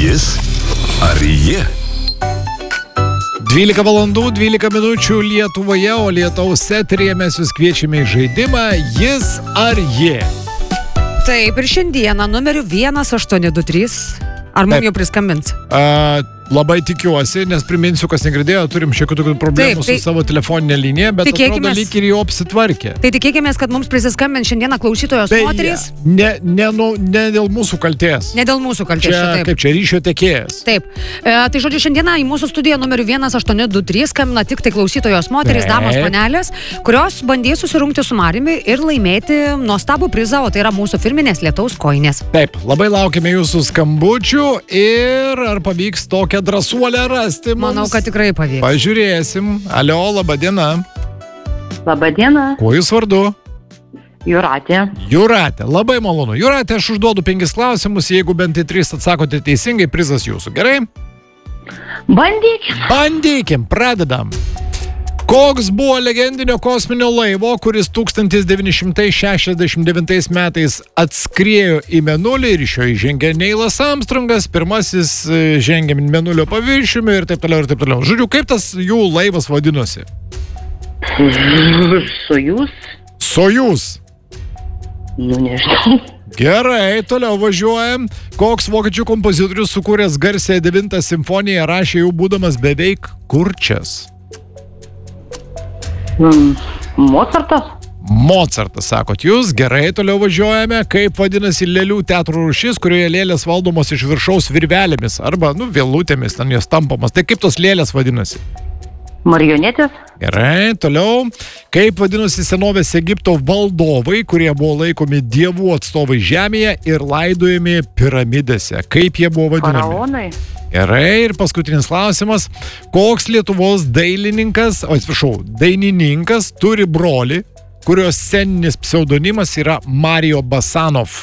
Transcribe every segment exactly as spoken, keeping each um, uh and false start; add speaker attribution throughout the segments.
Speaker 1: Jis ar ji?
Speaker 2: dvylika valandų, dvylika minučių Lietuvoje, o Lietaus eteryje mes jūs kviečiame į žaidimą Jis ar ji.
Speaker 3: Taip, ir šiandieną numeriu vienas aštuoni du trys. Ar mums jau priskambins?
Speaker 2: A, labai tikiuosi, nes priminsiu, kas negirdėjo, turim šiek tiek problemų
Speaker 3: Taip, tai,
Speaker 2: su savo telefoninė linija, bet atrodo lyg ir jau apsitvarkė.
Speaker 3: Tai tikėkimės, kad mums prisiskambins šiandieną klausytojos
Speaker 2: Beje,
Speaker 3: moterys.
Speaker 2: Ne, ne, nu, ne dėl mūsų kaltės.
Speaker 3: Ne dėl mūsų kaltės.
Speaker 2: Čia,
Speaker 3: taip.
Speaker 2: kaip čia ryšio tekėjas.
Speaker 3: Taip. E, tai žodžiu, šiandieną į mūsų studiją numeriu vienas aštuoni du trys skambina tik tai klausytojos moterys,
Speaker 2: Taip.
Speaker 3: damos, panelės, kurios bandys susirungti su Mariumi ir laimėti nuostabų prizą, o tai yra mūsų firminės Lietaus kojinės.
Speaker 2: Taip, labai laukiame jūsų skambučių ir ar pavyks tokią drąsuolę rasti mums?
Speaker 3: Manau, kad tikrai pavyks.
Speaker 2: Pažiūrėsim. Alio, laba diena.
Speaker 4: Labą dieną,
Speaker 2: Kuo jūs vardu?
Speaker 4: Jūratė.
Speaker 2: Jūratė, labai malonu. Jūratė, aš užduodu penkis klausimus, jeigu bent į tris atsakote teisingai, prizas jūsų. Gerai?
Speaker 4: Bandyk.
Speaker 2: Bandykim, pradedam. Koks buvo legendinio kosminio laivo, kuris tūkstantis devyni šimtai šešiasdešimt devintais metais atskriejo į Mėnulį ir iš jo įžengė Neilas Armstrongas, pirmasis žengė Mėnulio paviršiumi ir taip toliau ir taip toliau. Žodžiu, kaip tas jų laivas vadinosi?
Speaker 4: Sojuz?
Speaker 2: Sojuz.
Speaker 4: Nu, nežinau.
Speaker 2: Gerai, toliau važiuojam. Koks vokiečių kompozitorius sukūręs garsiąją devintą simfoniją rašė jau būdamas beveik kurčias?
Speaker 4: Hmm. Mozartas?
Speaker 2: Mozartas, sakot jūs. Gerai, toliau važiuojame. Kaip vadinasi lėlių teatro rūšis, kurioje lėlės valdomos iš viršaus virvelėmis arba, nu, vėlutėmis, ten jos tampamos. Tai kaip tos lėlės vadinasi?
Speaker 4: Marionetės?
Speaker 2: Gerai, toliau. Kaip vadinosi senovės Egipto valdovai, kurie buvo laikomi dievų atstovai žemėje ir laidojami piramidėse? Kaip jie buvo vadinami?
Speaker 4: Faraonai?
Speaker 2: Gerai, ir paskutinis klausimas. Koks Lietuvos dailininkas, o atsiprašau, dainininkas turi brolį, kurios sceninis pseudonimas yra Mario Basanov?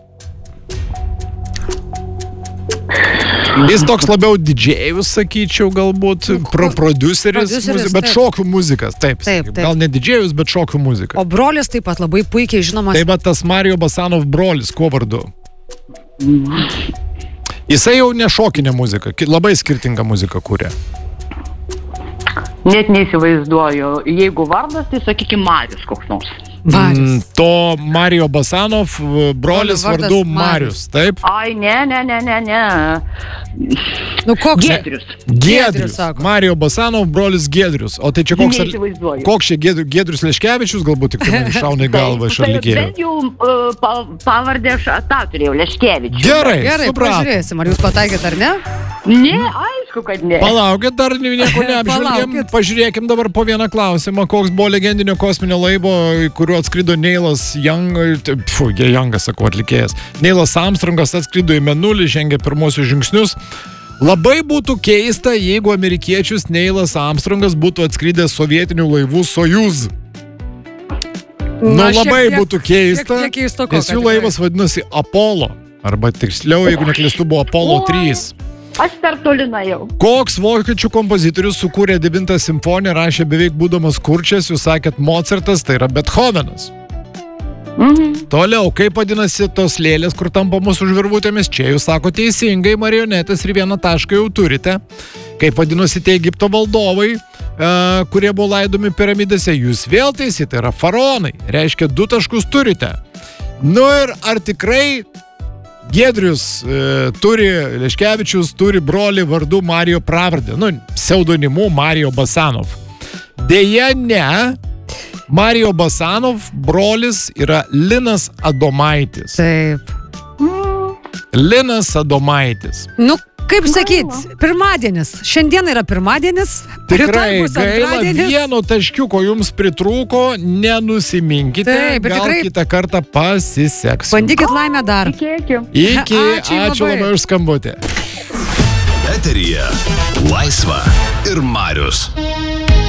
Speaker 2: Jis toks labiau didžėjus, sakyčiau, galbūt, pro produceris,
Speaker 3: Prodiuseris,
Speaker 2: muzi- bet
Speaker 3: taip.
Speaker 2: šokių muzikas, taip,
Speaker 3: Taip,
Speaker 2: sakykim.
Speaker 3: taip.
Speaker 2: Gal ne didžėjus, bet šokių muzika.
Speaker 3: O brolis taip pat labai puikiai žinomas.
Speaker 2: Tai va tas Mario Basanov brolis, kuo vardu? Jisai jau ne šokinė muzika, ki- labai skirtingą muziką kūrė.
Speaker 4: Net neįsivaizduoju. Jeigu vardas, tai sakykime Marius koks nors.
Speaker 3: Marius.
Speaker 2: Mm, To Mario Basanov brolis
Speaker 3: Brolio vardas
Speaker 2: vardu
Speaker 3: Marius.
Speaker 2: Marius, taip?
Speaker 4: Ai, ne, ne, ne, ne, ne.
Speaker 3: Nu koks?
Speaker 4: Giedrius.
Speaker 3: Giedrius,
Speaker 2: Giedrius.
Speaker 3: sako.
Speaker 2: Mario Basanov brolis Giedrius. O tai čia koks,
Speaker 4: Neįsivaizduoju.
Speaker 2: koks čia Giedrius, Giedrius Leškevičius, galbūt tik man šauna į galvą iš
Speaker 4: Taip,
Speaker 2: atlikėjo.
Speaker 4: bent jau uh, pa, pavardę aš tą turėjau, Leškevičius.
Speaker 2: Gerai,
Speaker 3: Gerai,
Speaker 2: supratom.
Speaker 3: pažiūrėsim, ar jūs pataikėt ar ne?
Speaker 4: Ne, aišku, kad ne.
Speaker 2: Palaukit, dar nieko neapžvelgėm.
Speaker 3: Palaukit.
Speaker 2: Pažiūrėkim dabar po vieną klausimą. Koks buvo legendinio kosminio laivo, kuriuo atskrido Neilas Young, pfu, Youngas, sakau, atlikėjas. Neilas Armstrongas atskrido į Mėnulį, žengė pirmosius žingsnius. Labai būtų keista, jeigu amerikiečius Neilas Armstrongas būtų atskridęs sovietinių laivų Sojuz. Nu,
Speaker 3: Na, šiek
Speaker 2: labai
Speaker 3: tiek-
Speaker 2: būtų keista,
Speaker 3: šiek tiek keistokoka,
Speaker 2: nes jų
Speaker 3: tikrai.
Speaker 2: laivas vadinosi Apollo. Arba tiksliau, jeigu neklystu, buvo Apollo
Speaker 4: Oi.
Speaker 2: trys.
Speaker 4: Aš per toli nuėjau.
Speaker 2: Koks vokiečių kompozitorius sukūrė devintą simfoniją, rašė beveik būdamas kurčias, jūs sakėt Mozartas, tai yra Bethovenas.
Speaker 4: Mhm.
Speaker 2: Toliau, kaip vadinasi tos lėlės, kur tampamos už virvutėmis, čia jūs sako teisingai, marionetės ir vieną tašką jau turite. Kaip vadinosi tie Egipto valdovai, e, kurie buvo laidomi piramidėse, jūs vėl teisite, tai yra faraonai, reiškia du taškus turite. Nu ir ar tikrai Giedrius e, turi, Leškevičius turi brolį vardu Mario pravardę, nu, pseudonimu Mario Basanov. Deja, ne. Mario Basanov brolis yra Linas Adomaitis.
Speaker 3: Taip.
Speaker 2: Linas Adomaitis.
Speaker 3: Nu, kaip sakyt, pirmadienis. Šiandien yra pirmadienis.
Speaker 2: Tikrai
Speaker 3: rytoj bus
Speaker 2: gaila,
Speaker 3: antradienis.
Speaker 2: vieno taškiuko jums pritrūko, nenusiminkite,
Speaker 3: Taip, bet
Speaker 2: gal
Speaker 3: tikrai-
Speaker 2: kitą kartą pasiseks.
Speaker 3: Bandykit laimę dar.
Speaker 4: Tikėkim.
Speaker 2: Iki,
Speaker 3: Ačiū
Speaker 2: ačiū
Speaker 3: labai.
Speaker 2: labai už skambutį.
Speaker 1: Eteryje Laisva ir Marius.